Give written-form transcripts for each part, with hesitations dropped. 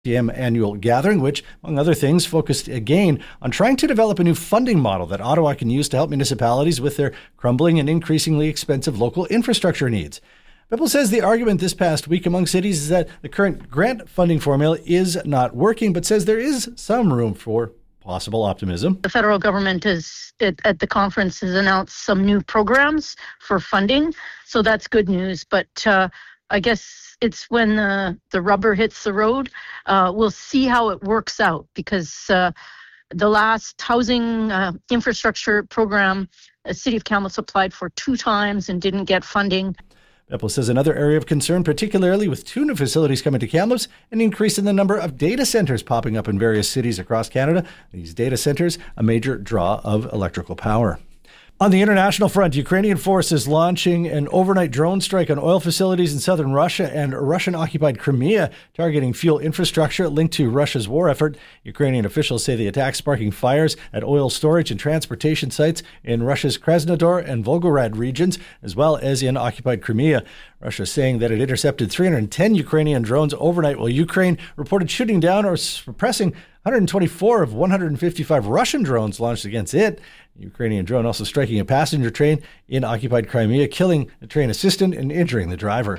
annual gathering, which, among other things, focused again on trying to develop a new funding model that Ottawa can use to help municipalities with their crumbling and increasingly expensive local infrastructure needs. Bepple says the argument this past week among cities is that the current grant funding formula is not working, but says there is some room for possible optimism. The federal government at the conference has announced some new programs for funding, so that's good news. But I guess it's when the rubber hits the road. We'll see how it works out, because the last housing infrastructure program, the City of Kamloops applied for 2 times and didn't get funding. Bepple says another area of concern, particularly with 2 new facilities coming to Kamloops, an increase in the number of data centers popping up in various cities across Canada. These data centers, a major draw of electrical power. On the international front, Ukrainian forces launching an overnight drone strike on oil facilities in southern Russia and Russian-occupied Crimea, targeting fuel infrastructure linked to Russia's war effort. Ukrainian officials say the attack sparking fires at oil storage and transportation sites in Russia's Krasnodar and Volgograd regions, as well as in occupied Crimea. Russia saying that it intercepted 310 Ukrainian drones overnight, while Ukraine reported shooting down or suppressing 124 of 155 Russian drones launched against it. The Ukrainian drone also striking a passenger train in occupied Crimea, killing the train assistant and injuring the driver.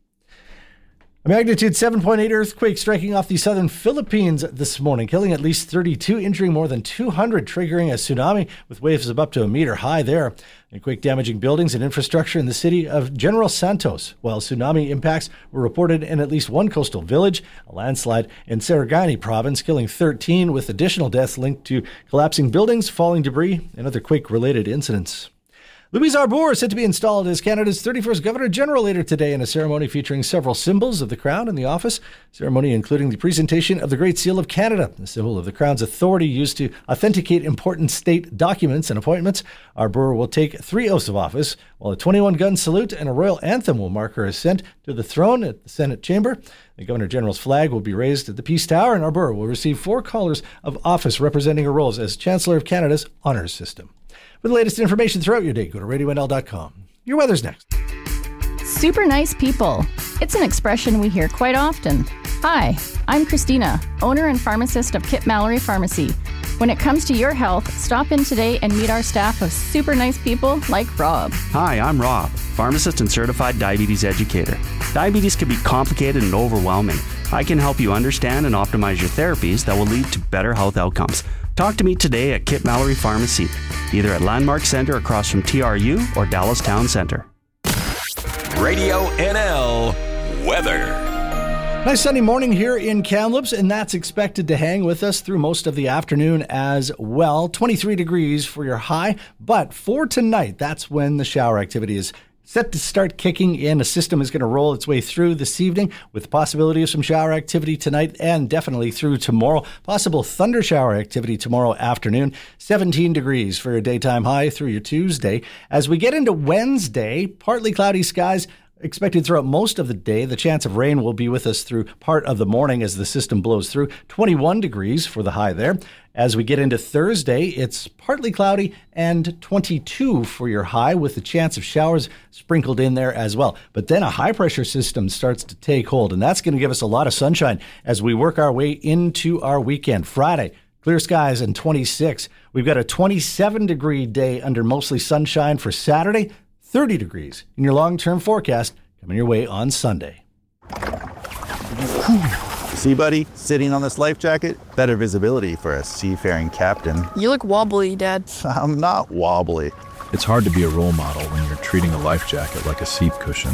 A magnitude 7.8 earthquake striking off the southern Philippines this morning, killing at least 32, injuring more than 200, triggering a tsunami with waves of up to a meter high there. The quake damaging buildings and infrastructure in the city of General Santos, while tsunami impacts were reported in at least one coastal village. A landslide in Sarangani province, killing 13, with additional deaths linked to collapsing buildings, falling debris, and other quake-related incidents. Louise Arbour is set to be installed as Canada's 31st Governor-General later today in a ceremony featuring several symbols of the Crown in the office. Ceremony including the presentation of the Great Seal of Canada, the symbol of the Crown's authority used to authenticate important state documents and appointments. Arbour will take 3 oaths of office, while a 21-gun salute and a royal anthem will mark her ascent to the throne at the Senate chamber. The Governor-General's flag will be raised at the Peace Tower, and Arbour will receive 4 collars of office representing her roles as Chancellor of Canada's honours system. For the latest information throughout your day, go to RadioNL.com. Your weather's next. Super nice people. It's an expression we hear quite often. Hi, I'm Christina, owner and pharmacist of Kip Mallory Pharmacy. When it comes to your health, stop in today and meet our staff of super nice people like Rob. Hi, I'm Rob, pharmacist and certified diabetes educator. Diabetes can be complicated and overwhelming. I can help you understand and optimize your therapies that will lead to better health outcomes. Talk to me today at Kip Mallory Pharmacy, either at Landmark Center across from TRU or Dallas Town Center. Radio NL weather. Nice sunny morning here in Kamloops, and that's expected to hang with us through most of the afternoon as well. 23 degrees for your high, but for tonight, that's when the shower activity is set to start kicking in. A system is going to roll its way through this evening with the possibility of some shower activity tonight and definitely through tomorrow. Possible thunder shower activity tomorrow afternoon. 17 degrees for your daytime high through your Tuesday. As we get into Wednesday, partly cloudy skies expected throughout most of the day. The chance of rain will be with us through part of the morning as the system blows through. 21 degrees for the high there. As we get into Thursday, it's partly cloudy and 22 for your high, with the chance of showers sprinkled in there as well. But then a high-pressure system starts to take hold, and that's going to give us a lot of sunshine as we work our way into our weekend. Friday, clear skies and 26. We've got a 27-degree day under mostly sunshine for Saturday. 30 degrees in your long-term forecast coming your way on Sunday. See, buddy, sitting on this life jacket, better visibility for a seafaring captain. You look wobbly, Dad. I'm not wobbly. It's hard to be a role model when you're treating a life jacket like a seat cushion.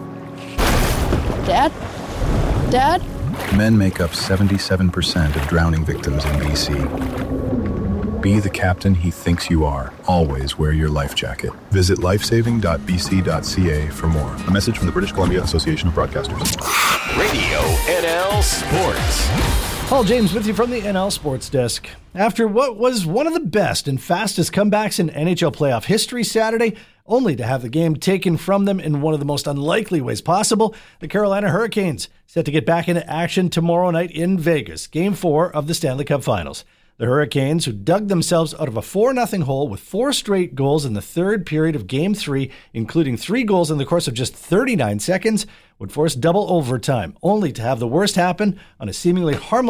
Dad? Dad? Men make up 77% of drowning victims in BC. Be the captain he thinks you are. Always wear your life jacket. Visit lifesaving.bc.ca for more. A message from the British Columbia Association of Broadcasters. Radio NL Sports. Paul James with you from the NL Sports Desk. After what was one of the best and fastest comebacks in NHL playoff history Saturday, only to have the game taken from them in one of the most unlikely ways possible, the Carolina Hurricanes set to get back into action tomorrow night in Vegas, Game 4 of the Stanley Cup Finals. The Hurricanes, who dug themselves out of a 4-0 hole with 4 straight goals in the third period of Game 3, including 3 goals in the course of just 39 seconds, would force double overtime, only to have the worst happen on a seemingly harmless